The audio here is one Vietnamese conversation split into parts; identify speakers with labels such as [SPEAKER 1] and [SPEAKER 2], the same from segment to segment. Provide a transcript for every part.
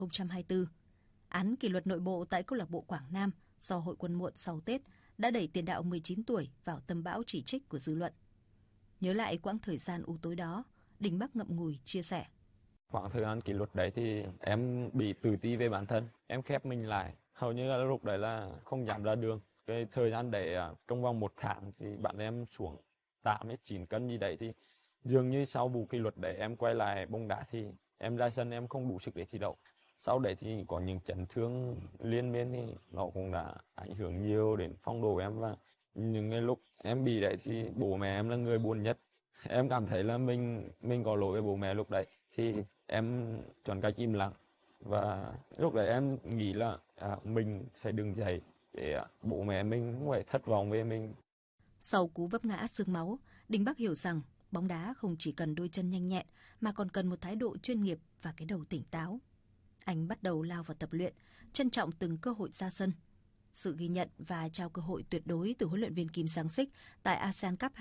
[SPEAKER 1] 2024. Án kỷ luật nội bộ tại câu lạc bộ Quảng Nam do hội quân muộn sau Tết đã đẩy tiền đạo 19 tuổi vào tâm bão chỉ trích của dư luận. Nhớ lại quãng thời gian u tối đó, Đình Bắc ngậm ngùi chia sẻ.
[SPEAKER 2] Khoảng thời gian kỷ luật đấy thì em bị tự ti về bản thân, em khép mình lại. Hầu như là lúc đấy là không dám ra đường. Cái thời gian đấy trong vòng 1 tháng thì bạn em xuống 8-9 cân gì đấy, thì dường như sau vụ kỷ luật đấy em quay lại bóng đá thì em ra sân em không đủ sức để thi đấu. Sau đấy thì có những chấn thương liên miên thì nó cũng đã ảnh hưởng nhiều đến phong độ của em, và những cái lúc em bị đấy thì bố mẹ em là người buồn nhất. Em cảm thấy là mình có lỗi với bố mẹ lúc đấy, thì em chọn cách im lặng, và lúc đấy em nghĩ là mình phải đứng dậy để bố mẹ mình không phải thất vọng về mình.
[SPEAKER 1] Sau cú vấp ngã xương máu, Đình Bắc hiểu rằng bóng đá không chỉ cần đôi chân nhanh nhẹn mà còn cần một thái độ chuyên nghiệp và cái đầu tỉnh táo. Anh bắt đầu lao vào tập luyện, trân trọng từng cơ hội ra sân. Sự ghi nhận và trao cơ hội tuyệt đối từ huấn luyện viên Kim Sang-sik tại ASEAN Cup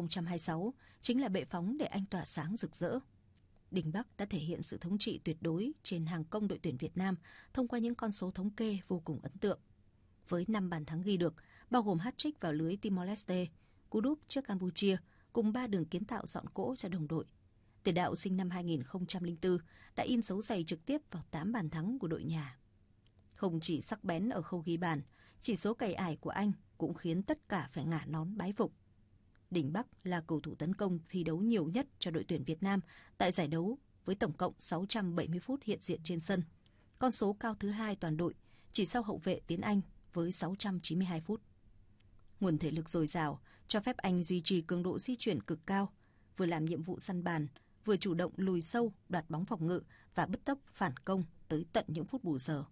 [SPEAKER 1] 2026 chính là bệ phóng để anh tỏa sáng rực rỡ. Đình Bắc đã thể hiện sự thống trị tuyệt đối trên hàng công đội tuyển Việt Nam thông qua những con số thống kê vô cùng ấn tượng. Với 5 bàn thắng ghi được, bao gồm hat-trick vào lưới Timor-Leste, cú đúp trước Campuchia, cùng 3 đường kiến tạo dọn cỗ cho đồng đội. Tiền đạo sinh năm 2004 đã in dấu giày trực tiếp vào 8 bàn thắng của đội nhà. Không chỉ sắc bén ở khâu ghi bàn, chỉ số cày ải của anh cũng khiến tất cả phải ngả nón bái phục. Đình Bắc là cầu thủ tấn công thi đấu nhiều nhất cho đội tuyển Việt Nam tại giải đấu với tổng cộng 670 phút hiện diện trên sân. Con số cao thứ 2 toàn đội, chỉ sau hậu vệ Tiến Anh với 692 phút. Nguồn thể lực dồi dào cho phép anh duy trì cường độ di chuyển cực cao, vừa làm nhiệm vụ săn bàn, vừa chủ động lùi sâu, đoạt bóng phòng ngự và bứt tốc phản công tới tận những phút bù giờ.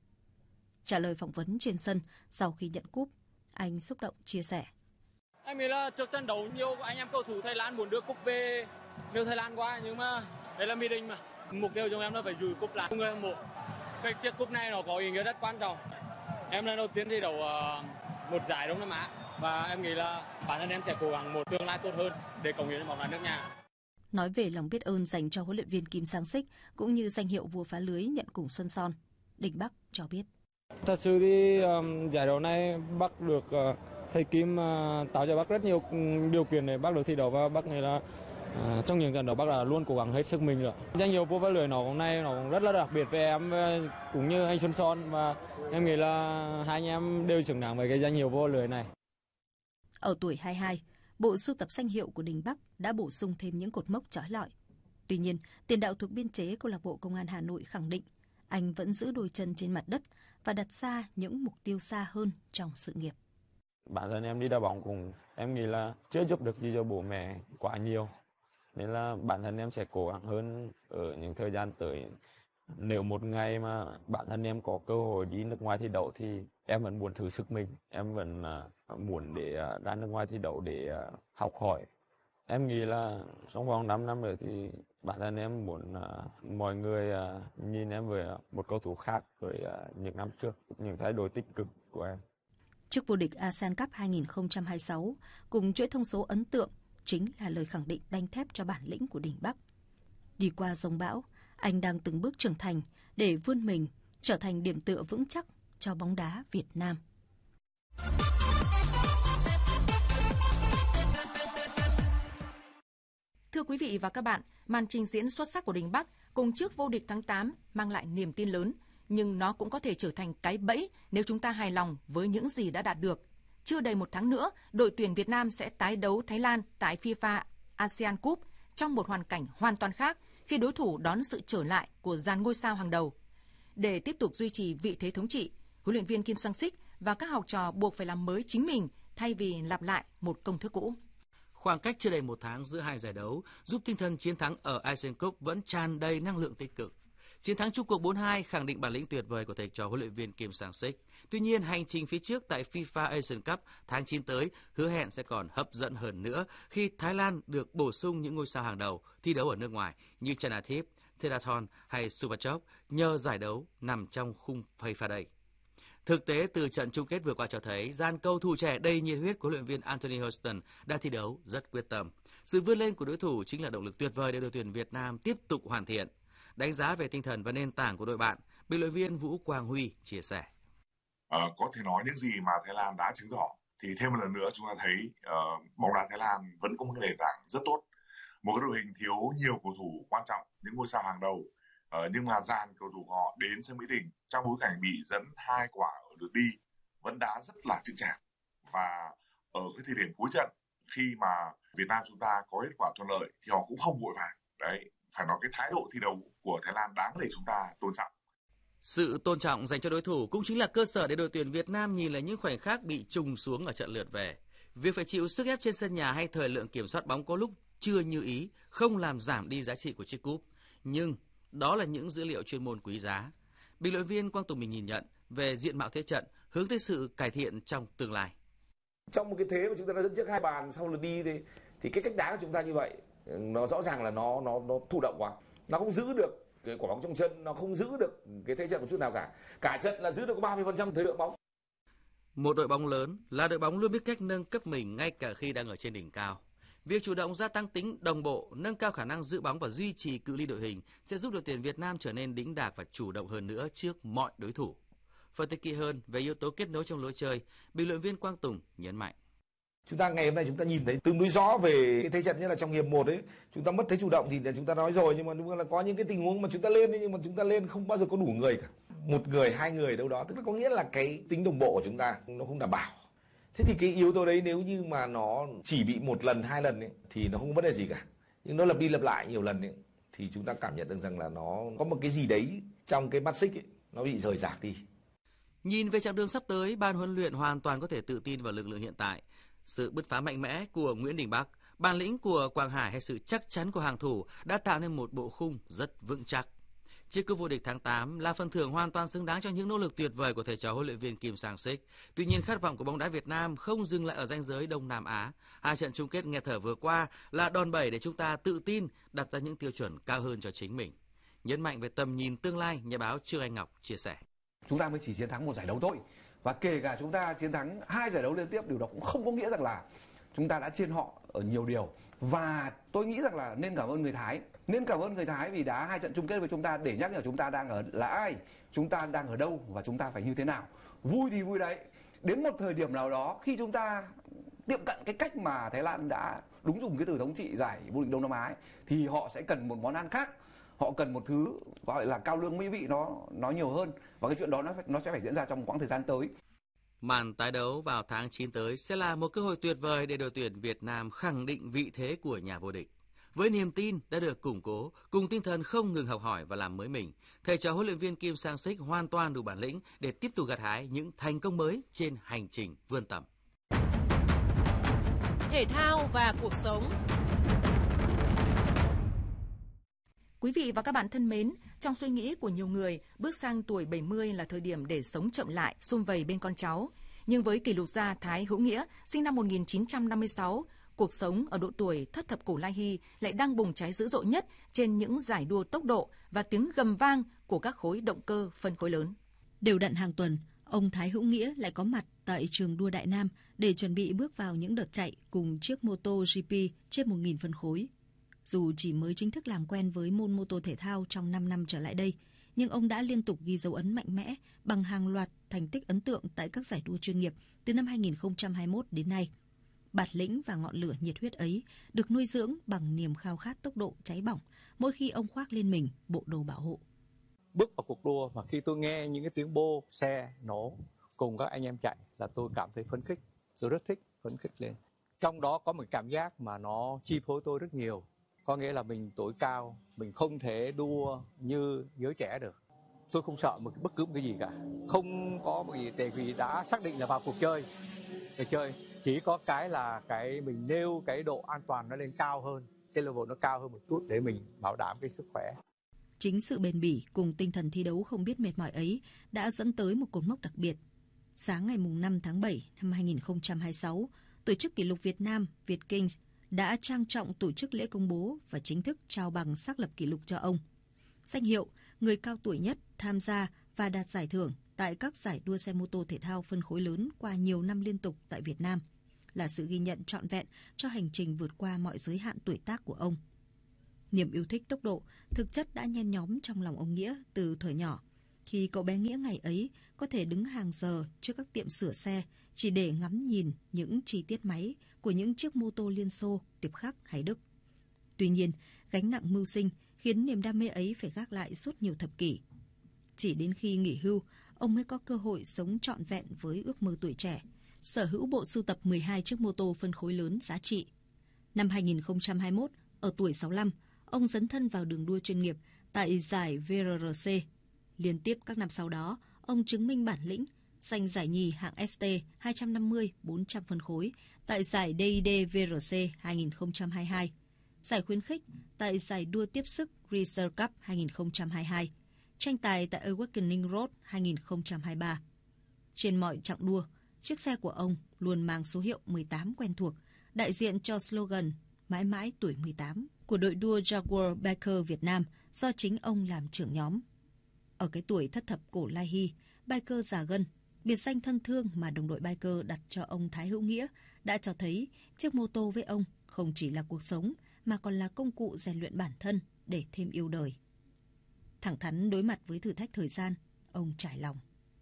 [SPEAKER 1] Trả lời phỏng vấn trên sân sau khi nhận cúp, anh xúc động chia sẻ.
[SPEAKER 3] Em nghĩ là trước trận đấu nhiều anh em cầu thủ Thái Lan muốn đưa cúp về nước Thái Lan qua, nhưng mà đây là meeting mà. Mục tiêu của em là phải giữ cúp lại người hâm mộ. Cái chiếc cúp này nó có ý nghĩa rất quan trọng. Em lần đầu tiên thi đấu một giải Đông Nam Á và em nghĩ là bản thân em sẽ cố gắng một tương lai tốt hơn để cống hiến cho bóng đá nước nhà.
[SPEAKER 1] Nói về lòng biết ơn dành cho huấn luyện viên Kim Sang-sik cũng như danh hiệu vua phá lưới nhận cùng Xuân Son, Đình Bắc cho biết.
[SPEAKER 4] Thật sự thì giải đấu này Bắc được thầy Kim tạo cho Bắc rất nhiều điều kiện để Bắc được thi đấu, và Bắc này là trong những trận đấu Bắc là luôn cố gắng hết sức mình rồi. Danh hiệu vua phá lưới nó cũng rất là đặc biệt với em cũng như anh Xuân Son, và em nghĩ là hai anh em đều xứng đáng với cái danh hiệu vua phá lưới này.
[SPEAKER 1] Ở tuổi 22, bộ sưu tập danh hiệu của Đình Bắc đã bổ sung thêm những cột mốc chói lọi. Tuy nhiên, tiền đạo thuộc biên chế câu lạc bộ Công an Hà Nội khẳng định anh vẫn giữ đôi chân trên mặt đất và đặt ra những mục tiêu xa hơn trong sự nghiệp.
[SPEAKER 2] Bản thân em đi đá bóng cũng em nghĩ là chưa giúp được gì cho bố mẹ quá nhiều, nên là bản thân em sẽ cố gắng hơn ở những thời gian tới. Nếu một ngày mà bản thân em có cơ hội đi nước ngoài thi đấu thì em vẫn muốn thử sức mình, em vẫn muốn để ra nước ngoài thi đấu để học hỏi. Em nghĩ là trong vòng 5 năm nữa thì bản thân em muốn mọi người nhìn em với một cầu thủ khác với những năm trước, những thay đổi tích cực của em.
[SPEAKER 1] Chức vô địch ASEAN Cup 2026 cùng chuỗi thông số ấn tượng chính là lời khẳng định đanh thép cho bản lĩnh của Đình Bắc. Đi qua giông bão, anh đang từng bước trưởng thành để vươn mình trở thành điểm tựa vững chắc cho bóng đá Việt Nam.
[SPEAKER 5] Thưa quý vị và các bạn, màn trình diễn xuất sắc của Đình Bắc cùng chức vô địch tháng 8 mang lại niềm tin lớn, nhưng nó cũng có thể trở thành cái bẫy nếu chúng ta hài lòng với những gì đã đạt được. Chưa đầy 1 tháng nữa, đội tuyển Việt Nam sẽ tái đấu Thái Lan tại FIFA ASEAN Cup trong một hoàn cảnh hoàn toàn khác khi đối thủ đón sự trở lại của dàn ngôi sao hàng đầu. Để tiếp tục duy trì vị thế thống trị, huấn luyện viên Kim Sang-sik và các học trò buộc phải làm mới chính mình thay vì lặp lại một công thức cũ.
[SPEAKER 6] Khoảng cách chưa đầy 1 tháng giữa hai giải đấu giúp tinh thần chiến thắng ở ASEAN Cup vẫn tràn đầy năng lượng tích cực. Chiến thắng chung cuộc 4-2 khẳng định bản lĩnh tuyệt vời của thầy trò huấn luyện viên Kim Sang-sik. Tuy nhiên, hành trình phía trước tại FIFA Asian Cup tháng 9 tới hứa hẹn sẽ còn hấp dẫn hơn nữa khi Thái Lan được bổ sung những ngôi sao hàng đầu thi đấu ở nước ngoài như Chanathip, Theraton hay Supachov nhờ giải đấu nằm trong khung FIFA Day. Thực tế từ trận chung kết vừa qua cho thấy dàn cầu thủ trẻ đầy nhiệt huyết của huấn luyện viên Anthony Houston đã thi đấu rất quyết tâm. Sự vươn lên của đối thủ chính là động lực tuyệt vời để đội tuyển Việt Nam tiếp tục hoàn thiện. Đánh giá về tinh thần và nền tảng của đội bạn, Biên luyện viên Vũ Quang Huy chia sẻ.
[SPEAKER 7] Có thể nói những gì mà Thái Lan đã chứng tỏ thì thêm một lần nữa chúng ta thấy bóng đá Thái Lan vẫn có một cái nền tảng rất tốt. Một cái đội hình thiếu nhiều cầu thủ quan trọng, những ngôi sao hàng đầu, nhưng mà dàn cầu thủ họ đến sân Mỹ Đình trong bối cảnh bị dẫn 2 quả ở lượt đi vẫn đá rất là chững chạc. Và ở cái thời điểm cuối trận khi mà Việt Nam chúng ta có kết quả thuận lợi thì họ cũng không vội vàng. Đấy, phải nói cái thái độ thi đấu của Thái Lan đáng để chúng ta tôn trọng.
[SPEAKER 6] Sự tôn trọng dành cho đối thủ cũng chính là cơ sở để đội tuyển Việt Nam nhìn lại những khoảnh khắc bị trùng xuống ở trận lượt về. Việc phải chịu sức ép trên sân nhà hay thời lượng kiểm soát bóng có lúc chưa như ý không làm giảm đi giá trị của chiếc cúp. Nhưng đó là những dữ liệu chuyên môn quý giá. Bình luận viên Quang Tùng mình nhìn nhận về diện mạo thế trận hướng tới sự cải thiện trong tương lai.
[SPEAKER 8] Trong một cái thế mà chúng ta đã dẫn trước 2 bàn sau lượt đi thì cái cách đá của chúng ta như vậy nó rõ ràng là nó thụ động quá, nó không giữ được cái quả bóng trong chân, nó không giữ được cái thế trận một chút nào cả. Cả trận là giữ được có 30% thời lượng bóng.
[SPEAKER 6] Một đội bóng lớn là đội bóng luôn biết cách nâng cấp mình ngay cả khi đang ở trên đỉnh cao. Việc chủ động gia tăng tính đồng bộ, nâng cao khả năng giữ bóng và duy trì cự ly đội hình sẽ giúp đội tuyển Việt Nam trở nên đĩnh đạc và chủ động hơn nữa trước mọi đối thủ. Phân tích kỹ hơn về yếu tố kết nối trong lối chơi, bình luận viên Quang Tùng nhấn mạnh.
[SPEAKER 8] Chúng ta ngày hôm nay chúng ta nhìn thấy tương đối rõ về cái thế trận, như là trong hiệp 1 ấy, chúng ta mất thế chủ động thì chúng ta nói rồi, nhưng mà đúng là có những cái tình huống mà chúng ta lên ấy, nhưng mà chúng ta lên không bao giờ có đủ người cả. 1 người, 2 người đâu đó, tức là có nghĩa là cái tính đồng bộ của chúng ta nó không đảm bảo. Thế thì cái yếu tố đấy nếu như mà nó chỉ bị 1 lần, 2 lần ấy, thì nó không có vấn đề gì cả. Nhưng nó lặp đi lặp lại nhiều lần ấy, thì chúng ta cảm nhận được rằng là nó có một cái gì đấy trong cái mắt xích ấy, nó bị rời rạc đi.
[SPEAKER 6] Nhìn về chặng đường sắp tới, ban huấn luyện hoàn toàn có thể tự tin vào lực lượng hiện tại. Sự bứt phá mạnh mẽ của Nguyễn Đình Bắc, bản lĩnh của Quang Hải hay sự chắc chắn của hàng thủ đã tạo nên một bộ khung rất vững chắc. Chiếc cúp vô địch tháng 8 là phần thưởng hoàn toàn xứng đáng cho những nỗ lực tuyệt vời của thầy trò huấn luyện viên Kim Sang-sik. Tuy nhiên, khát vọng của bóng đá Việt Nam không dừng lại ở ranh giới Đông Nam Á. 2 trận chung kết nghẹt thở vừa qua là đòn bẩy để chúng ta tự tin đặt ra những tiêu chuẩn cao hơn cho chính mình. Nhấn mạnh về tầm nhìn tương lai, nhà báo Trương Anh Ngọc chia sẻ.
[SPEAKER 9] Chúng ta mới chỉ chiến thắng 1 giải đấu thôi. Và kể cả chúng ta chiến thắng 2 giải đấu liên tiếp, điều đó cũng không có nghĩa rằng là chúng ta đã trên họ ở nhiều điều. Và tôi nghĩ rằng là nên cảm ơn người Thái. Nên cảm ơn người Thái vì đá 2 trận chung kết với chúng ta để nhắc nhở chúng ta đang ở là ai, chúng ta đang ở đâu và chúng ta phải như thế nào. Vui thì vui đấy. Đến một thời điểm nào đó khi chúng ta tiệm cận cái cách mà Thái Lan đã đúng dùng cái từ thống trị giải vô địch Đông Nam Á ấy, thì họ sẽ cần một món ăn khác. Họ cần một thứ gọi là cao lương mỹ vị nó nhiều hơn, và cái chuyện đó nó sẽ phải diễn ra trong quãng thời gian tới.
[SPEAKER 6] Màn tái đấu vào tháng 9 tới sẽ là một cơ hội tuyệt vời để đội tuyển Việt Nam khẳng định vị thế của nhà vô địch. Với niềm tin đã được củng cố, cùng tinh thần không ngừng học hỏi và làm mới mình, thầy trò huấn luyện viên Kim Sang-sik hoàn toàn đủ bản lĩnh để tiếp tục gặt hái những thành công mới trên hành trình vươn tầm.
[SPEAKER 10] Thể thao và cuộc sống.
[SPEAKER 5] Quý vị và các bạn thân mến, trong suy nghĩ của nhiều người, bước sang tuổi 70 là thời điểm để sống chậm lại, sum vầy bên con cháu. Nhưng với kỷ lục gia Thái Hữu Nghĩa, sinh năm 1956, cuộc sống ở độ tuổi thất thập cổ lai hy lại đang bùng cháy dữ dội nhất trên những giải đua tốc độ và tiếng gầm vang của các khối động cơ phân khối lớn.
[SPEAKER 1] Đều đặn hàng tuần, ông Thái Hữu Nghĩa lại có mặt tại trường đua Đại Nam để chuẩn bị bước vào những đợt chạy cùng chiếc mô tô GP trên 1.000 phân khối. Dù chỉ mới chính thức làm quen với môn mô tô thể thao trong 5 năm trở lại đây, nhưng ông đã liên tục ghi dấu ấn mạnh mẽ bằng hàng loạt thành tích ấn tượng tại các giải đua chuyên nghiệp từ năm 2021 đến nay. Bản lĩnh và ngọn lửa nhiệt huyết ấy được nuôi dưỡng bằng niềm khao khát tốc độ cháy bỏng mỗi khi ông khoác lên mình bộ đồ bảo hộ.
[SPEAKER 11] Bước vào cuộc đua mà khi tôi nghe những cái tiếng bô xe nổ cùng các anh em chạy là tôi cảm thấy phấn khích, tôi rất thích phấn khích lên. Trong đó có một cảm giác mà nó chi phối tôi rất nhiều. Có nghĩa là mình tuổi cao, mình không thể đua như giới trẻ được. Tôi không sợ bất cứ một cái gì cả. Không có một gì, tại vì đã xác định là vào cuộc chơi. Để chơi, chỉ có cái là mình nêu cái độ an toàn nó lên cao hơn. Cái level nó cao hơn một chút để mình bảo đảm cái sức khỏe.
[SPEAKER 1] Chính sự bền bỉ cùng tinh thần thi đấu không biết mệt mỏi ấy đã dẫn tới một cột mốc đặc biệt. Sáng ngày 5 tháng 7 năm 2026, tổ chức kỷ lục Việt Nam Vietkings đã trang trọng tổ chức lễ công bố và chính thức trao bằng xác lập kỷ lục cho ông. Danh hiệu người cao tuổi nhất tham gia và đạt giải thưởng tại các giải đua xe mô tô thể thao phân khối lớn qua nhiều năm liên tục tại Việt Nam là sự ghi nhận trọn vẹn cho hành trình vượt qua mọi giới hạn tuổi tác của ông. Niềm yêu thích tốc độ thực chất đã nhen nhóm trong lòng ông Nghĩa từ thuở nhỏ, Khi cậu bé Nghĩa ngày ấy có thể đứng hàng giờ trước các tiệm sửa xe chỉ để ngắm nhìn những chi tiết máy của những chiếc mô tô Liên Xô, Tiệp Khắc hay Đức. Tuy nhiên, gánh nặng mưu sinh khiến niềm đam mê ấy phải gác lại suốt nhiều thập kỷ. Chỉ đến khi nghỉ hưu, ông mới có cơ hội sống trọn vẹn với ước mơ tuổi trẻ, sở hữu bộ sưu tập 12 chiếc mô tô phân khối lớn giá trị. Năm 2021, ở tuổi 65, ông dấn thân vào đường đua chuyên nghiệp tại giải VRRC. Liên tiếp các năm sau đó, ông chứng minh bản lĩnh, giành giải nhì hạng ST 250-400 phân khối tại giải DID VRC 2022, giải khuyến khích tại giải đua tiếp sức Research Cup 2022, tranh tài tại Awakening Road 2023. Trên mọi chặng đua, chiếc xe của ông luôn mang số hiệu 18 quen thuộc, đại diện cho slogan mãi mãi tuổi 18 của đội đua Jaguar Biker Việt Nam do chính ông làm trưởng nhóm. Ở cái tuổi thất thập cổ lai hy, biker già gân, biệt danh thân thương mà đồng đội biker đặt cho ông Thái Hữu Nghĩa đã cho thấy chiếc mô tô với ông không chỉ là cuộc sống mà còn là công cụ rèn luyện bản thân để thêm yêu đời. Thẳng thắn đối mặt với thử thách thời gian, ông trải lòng.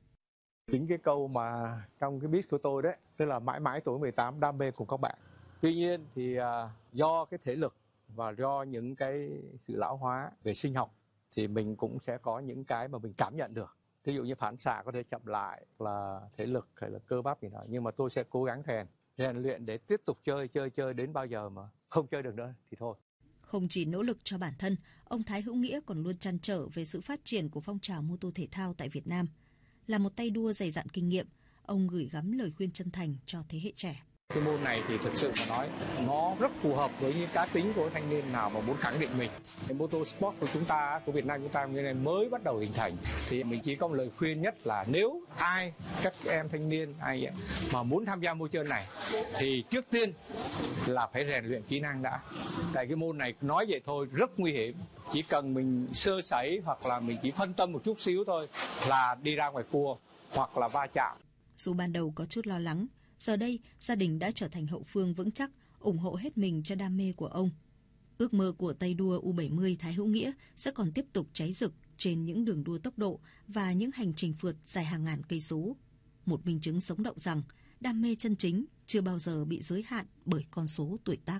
[SPEAKER 11] Chính cái câu mà trong cái beat của tôi đấy, tức là mãi mãi tuổi 18 đam mê cùng các bạn. Tuy nhiên thì do cái thể lực và do những cái sự lão hóa về sinh học thì mình cũng sẽ có những cái mà mình cảm nhận được. Ví dụ như phản xạ có thể chậm lại, là thể lực hay là cơ bắp gì đó. Nhưng mà tôi sẽ cố gắng rèn luyện để tiếp tục chơi đến bao giờ mà không chơi được nữa thì thôi.
[SPEAKER 1] Không chỉ nỗ lực cho bản thân, ông Thái Hữu Nghĩa còn luôn trăn trở về sự phát triển của phong trào mô tô thể thao tại Việt Nam. Là một tay đua dày dặn kinh nghiệm, ông gửi gắm lời khuyên chân thành cho thế hệ trẻ.
[SPEAKER 11] Cái môn này thì thực sự mà nói nó rất phù hợp với những cá tính của thanh niên nào mà muốn khẳng định mình. Cái mô tô sport của chúng ta, của Việt Nam chúng ta như này mới bắt đầu hình thành thì mình chỉ có một lời khuyên nhất là nếu ai, các em thanh niên ai mà muốn tham gia môi chơi này thì trước tiên là phải rèn luyện kỹ năng đã. Tại cái môn này nói vậy thôi rất nguy hiểm. Chỉ cần mình sơ sẩy hoặc là mình chỉ phân tâm một chút xíu thôi là đi ra ngoài cua hoặc là va chạm.
[SPEAKER 1] Dù ban đầu có chút lo lắng, giờ đây gia đình đã trở thành hậu phương vững chắc, ủng hộ hết mình cho đam mê của ông. Ước mơ của tay đua U70 Thái Hữu Nghĩa sẽ còn tiếp tục cháy rực trên những đường đua tốc độ và những hành trình phượt dài hàng ngàn cây số. Một minh chứng sống động rằng đam mê chân chính chưa bao giờ bị giới hạn bởi con số tuổi tác.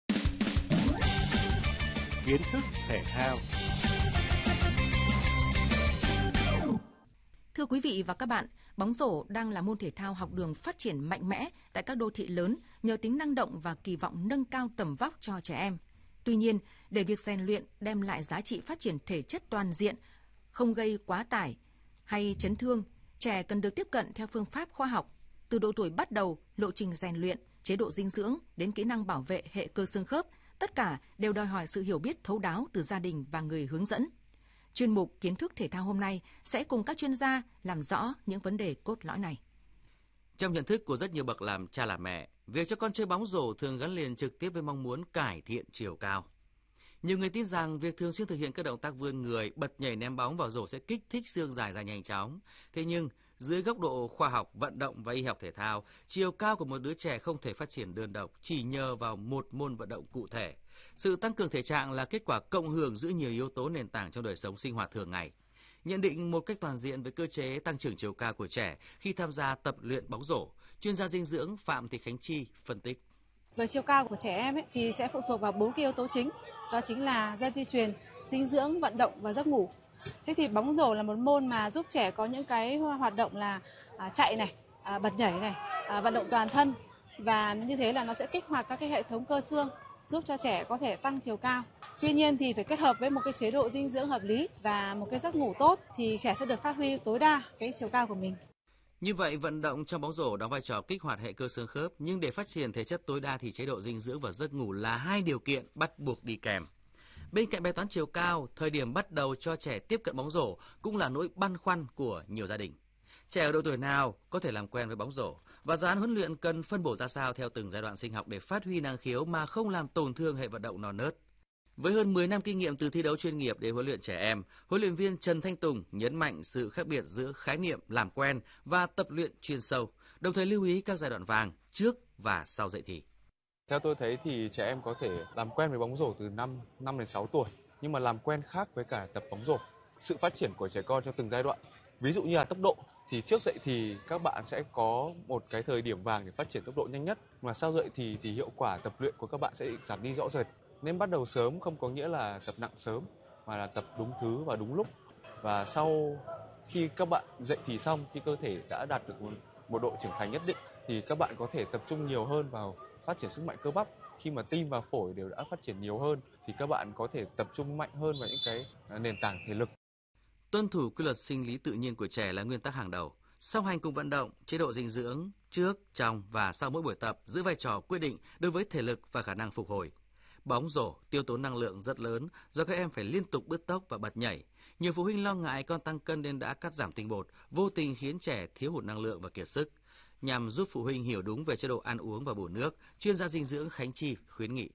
[SPEAKER 12] Kiến thức thể thao.
[SPEAKER 5] Thưa quý vị và các bạn, bóng rổ đang là môn thể thao học đường phát triển mạnh mẽ tại các đô thị lớn nhờ tính năng động và kỳ vọng nâng cao tầm vóc cho trẻ em. Tuy nhiên, để việc rèn luyện đem lại giá trị phát triển thể chất toàn diện, không gây quá tải hay chấn thương, trẻ cần được tiếp cận theo phương pháp khoa học. Từ độ tuổi bắt đầu, lộ trình rèn luyện, chế độ dinh dưỡng đến kỹ năng bảo vệ hệ cơ xương khớp, tất cả đều đòi hỏi sự hiểu biết thấu đáo từ gia đình và người hướng dẫn. Chuyên mục Kiến thức thể thao hôm nay sẽ cùng các chuyên gia làm rõ những vấn đề cốt lõi này.
[SPEAKER 6] Trong nhận thức của rất nhiều bậc làm cha làm mẹ, việc cho con chơi bóng rổ thường gắn liền trực tiếp với mong muốn cải thiện chiều cao. Nhiều người tin rằng việc thường xuyên thực hiện các động tác vươn người, bật nhảy ném bóng vào rổ sẽ kích thích xương dài ra nhanh chóng. Thế nhưng, dưới góc độ khoa học, vận động và y học thể thao, chiều cao của một đứa trẻ không thể phát triển đơn độc chỉ nhờ vào một môn vận động cụ thể. Sự tăng cường thể trạng là kết quả cộng hưởng giữa nhiều yếu tố nền tảng trong đời sống sinh hoạt thường ngày. Nhận định một cách toàn diện về cơ chế tăng trưởng chiều cao của trẻ khi tham gia tập luyện bóng rổ, chuyên gia dinh dưỡng Phạm Thị Khánh Chi phân tích.
[SPEAKER 13] Về chiều cao của trẻ em thì sẽ phụ thuộc vào 4 cái yếu tố chính, đó chính là gen di truyền, dinh dưỡng, vận động và giấc ngủ. Thế thì bóng rổ là một môn mà giúp trẻ có những cái hoạt động là chạy này, bật nhảy này, vận động toàn thân, và như thế là nó sẽ kích hoạt các cái hệ thống cơ xương, giúp cho trẻ có thể tăng chiều cao. Tuy nhiên thì phải kết hợp với một cái chế độ dinh dưỡng hợp lý và một cái giấc ngủ tốt thì trẻ sẽ được phát huy tối đa cái chiều cao của mình.
[SPEAKER 6] Như vậy, vận động trong bóng rổ đóng vai trò kích hoạt hệ cơ xương khớp, nhưng để phát triển thể chất tối đa thì chế độ dinh dưỡng và giấc ngủ là hai điều kiện bắt buộc đi kèm. Bên cạnh bài toán chiều cao, thời điểm bắt đầu cho trẻ tiếp cận bóng rổ cũng là nỗi băn khoăn của nhiều gia đình. Trẻ ở độ tuổi nào có thể làm quen với bóng rổ và dự án huấn luyện cần phân bổ ra sao theo từng giai đoạn sinh học để phát huy năng khiếu mà không làm tổn thương hệ vận động non nớt. Với hơn 10 năm kinh nghiệm từ thi đấu chuyên nghiệp đến huấn luyện trẻ em, huấn luyện viên Trần Thanh Tùng nhấn mạnh sự khác biệt giữa khái niệm làm quen và tập luyện chuyên sâu, đồng thời lưu ý các giai đoạn vàng trước và sau dậy thì.
[SPEAKER 14] Theo tôi thấy thì trẻ em có thể làm quen với bóng rổ từ 5 đến 6 tuổi, nhưng mà làm quen khác với cả tập bóng rổ. sự phát triển của trẻ con trong từng giai đoạn. Ví dụ như là tốc độ, thì trước dậy thì các bạn sẽ có một cái thời điểm vàng để phát triển tốc độ nhanh nhất, mà sau dậy thì hiệu quả tập luyện của các bạn sẽ giảm đi rõ rệt. Nên bắt đầu sớm không có nghĩa là tập nặng sớm, mà là tập đúng thứ và đúng lúc. Và sau khi các bạn dậy thì xong, khi cơ thể đã đạt được một độ trưởng thành nhất định, thì các bạn có thể tập trung nhiều hơn vào phát triển sức mạnh cơ bắp. Khi mà tim và phổi đều đã phát triển nhiều hơn, thì các bạn có thể tập trung mạnh hơn vào những cái nền tảng thể lực.
[SPEAKER 6] Tuân thủ quy luật sinh lý tự nhiên của trẻ là nguyên tắc hàng đầu. Song hành cùng vận động, chế độ dinh dưỡng trước, trong và sau mỗi buổi tập giữ vai trò quyết định đối với thể lực và khả năng phục hồi. Bóng rổ tiêu tốn năng lượng rất lớn do các em phải liên tục bứt tốc và bật nhảy. Nhiều phụ huynh lo ngại con tăng cân nên đã cắt giảm tinh bột, vô tình khiến trẻ thiếu hụt năng lượng và kiệt sức. Nhằm giúp phụ huynh hiểu đúng về chế độ ăn uống và bổ nước, chuyên gia dinh dưỡng Khánh Chi khuyến nghị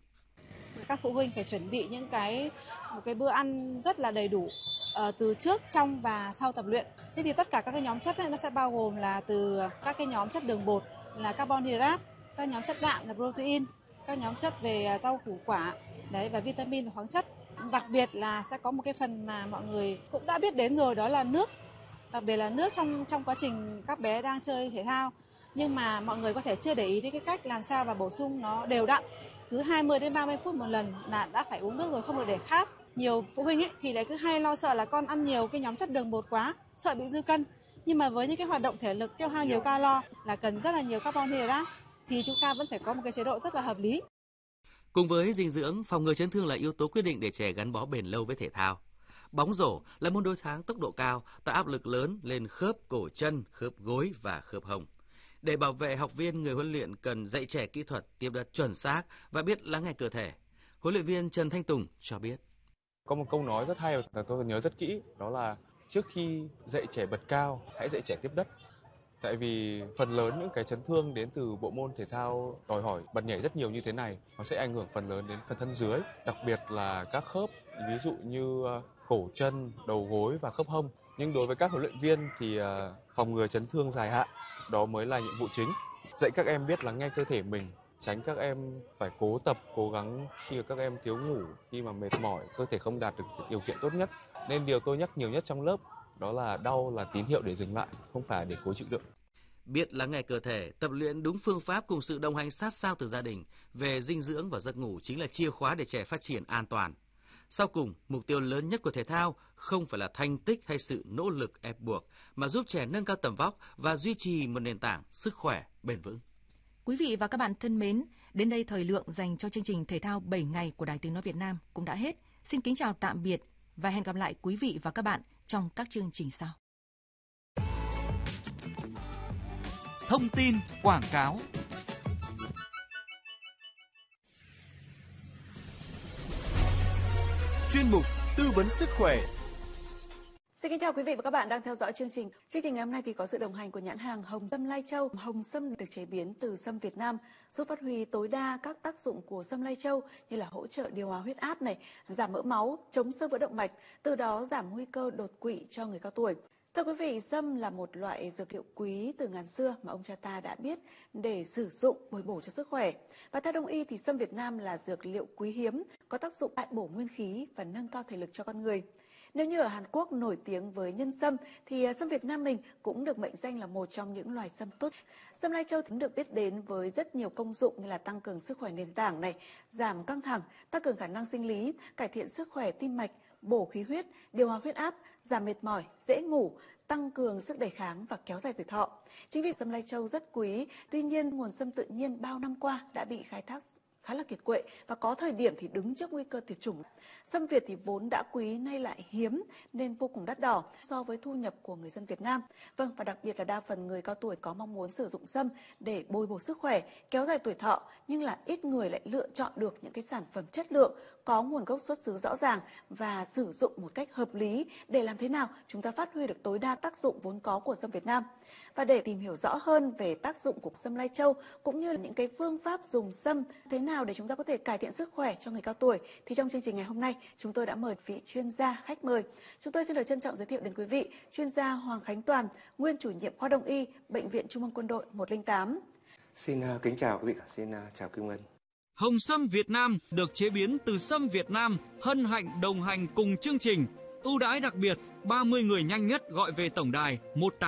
[SPEAKER 13] các phụ huynh phải chuẩn bị một cái bữa ăn rất là đầy đủ từ trước, trong và sau tập luyện. Thế thì tất cả các cái nhóm chất này nó sẽ bao gồm là từ các cái nhóm chất đường bột là carbon hydrate, các nhóm chất đạm là protein, các nhóm chất về rau củ quả và vitamin và khoáng chất. Đặc biệt là sẽ có một cái phần mà mọi người cũng đã biết đến rồi, đó là nước. Đặc biệt là nước trong quá trình các bé đang chơi thể thao. Nhưng mà mọi người có thể chưa để ý đến cái cách làm sao và bổ sung nó đều đặn. Cứ 20 đến 30 phút một lần là đã phải uống nước rồi, không được để khát. Nhiều phụ huynh thì lại cứ hay lo sợ là con ăn nhiều cái nhóm chất đường bột quá, sợ bị dư cân. Nhưng mà với những cái hoạt động thể lực tiêu hao nhiều calo là cần rất là nhiều carbon hydrate thì chúng ta vẫn phải có một cái chế độ rất là hợp lý.
[SPEAKER 6] Cùng với dinh dưỡng, phòng ngừa chấn thương là yếu tố quyết định để trẻ gắn bó bền lâu với thể thao. Bóng rổ là môn đối kháng tốc độ cao, tạo áp lực lớn lên khớp cổ chân, khớp gối và khớp hông. Để bảo vệ học viên, người huấn luyện cần dạy trẻ kỹ thuật tiếp đất chuẩn xác và biết lắng nghe cơ thể. Huấn luyện viên Trần Thanh Tùng cho biết.
[SPEAKER 14] Có một câu nói rất hay và tôi nhớ rất kỹ, đó là trước khi dạy trẻ bật cao, hãy dạy trẻ tiếp đất. Tại vì phần lớn những cái chấn thương đến từ bộ môn thể thao đòi hỏi bật nhảy rất nhiều như thế này, nó sẽ ảnh hưởng phần lớn đến phần thân dưới, đặc biệt là các khớp, ví dụ như cổ chân, đầu gối và khớp hông. Nhưng đối với các huấn luyện viên thì phòng ngừa chấn thương dài hạn, đó mới là nhiệm vụ chính. Dạy các em biết lắng nghe cơ thể mình, tránh các em phải cố tập, cố gắng khi các em thiếu ngủ, khi mà mệt mỏi, cơ thể không đạt được điều kiện tốt nhất. Nên điều tôi nhắc nhiều nhất trong lớp đó là đau là tín hiệu để dừng lại, không phải để cố chịu đựng.
[SPEAKER 6] Biết lắng nghe cơ thể, tập luyện đúng phương pháp cùng sự đồng hành sát sao từ gia đình về dinh dưỡng và giấc ngủ chính là chìa khóa để trẻ phát triển an toàn. Sau cùng, mục tiêu lớn nhất của thể thao không phải là thành tích hay sự nỗ lực ép buộc, mà giúp trẻ nâng cao tầm vóc và duy trì một nền tảng sức khỏe bền vững.
[SPEAKER 5] Quý vị và các bạn thân mến, đến đây thời lượng dành cho chương trình Thể thao 7 ngày của Đài Tiếng nói Việt Nam cũng đã hết. Xin kính chào tạm biệt và hẹn gặp lại quý vị và các bạn trong các chương trình sau.
[SPEAKER 15] Thông tin quảng cáo. Chuyên mục tư vấn sức khỏe.
[SPEAKER 16] Xin kính chào quý vị và các bạn đang theo dõi chương trình. Chương trình ngày hôm nay thì có sự đồng hành của nhãn hàng Hồng Sâm Lai Châu. Hồng Sâm được chế biến từ sâm Việt Nam, giúp phát huy tối đa các tác dụng của sâm Lai Châu như là hỗ trợ điều hòa huyết áp này, giảm mỡ máu, chống xơ vữa động mạch, từ đó giảm nguy cơ đột quỵ cho người cao tuổi. Thưa quý vị, sâm là một loại dược liệu quý từ ngàn xưa mà ông cha ta đã biết để sử dụng bồi bổ cho sức khỏe. Và theo Đông y thì sâm Việt Nam là dược liệu quý hiếm, có tác dụng đại bổ nguyên khí và nâng cao thể lực cho con người. Nếu như ở Hàn Quốc nổi tiếng với nhân sâm thì sâm Việt Nam mình cũng được mệnh danh là một trong những loài sâm tốt. Sâm Lai Châu cũng được biết đến với rất nhiều công dụng như là tăng cường sức khỏe nền tảng này, giảm căng thẳng, tăng cường khả năng sinh lý, cải thiện sức khỏe tim mạch, bổ khí huyết, điều hòa huyết áp, giảm mệt mỏi, dễ ngủ, tăng cường sức đề kháng và kéo dài tuổi thọ. Chính vì sâm Lai Châu rất quý, tuy nhiên nguồn sâm tự nhiên bao năm qua đã bị khai thác khá là kiệt quệ và có thời điểm thì đứng trước nguy cơ tuyệt chủng. Sâm Việt thì vốn đã quý nay lại hiếm nên vô cùng đắt đỏ so với thu nhập của người dân Việt Nam. Vâng, và đặc biệt là đa phần người cao tuổi có mong muốn sử dụng sâm để bồi bổ sức khỏe, kéo dài tuổi thọ, nhưng là ít người lại lựa chọn được những cái sản phẩm chất lượng, có nguồn gốc xuất xứ rõ ràng và sử dụng một cách hợp lý để làm thế nào chúng ta phát huy được tối đa tác dụng vốn có của sâm Việt Nam. Và để tìm hiểu rõ hơn về tác dụng của sâm Lai Châu cũng như là những cái phương pháp dùng sâm thế nào để chúng ta có thể cải thiện sức khỏe cho người cao tuổi thì trong chương trình ngày hôm nay chúng tôi đã mời vị chuyên gia khách mời. Chúng tôi xin được trân trọng giới thiệu đến quý vị chuyên gia Hoàng Khánh Toàn, nguyên chủ nhiệm khoa Đông y, Bệnh viện Trung ương Quân đội 108.
[SPEAKER 17] Xin kính chào quý vị, xin chào Kim Ngân.
[SPEAKER 15] Hồng Sâm Việt Nam được chế biến từ sâm Việt Nam, hân hạnh đồng hành cùng chương trình. Ưu đãi đặc biệt 30 người nhanh nhất gọi về tổng đài 18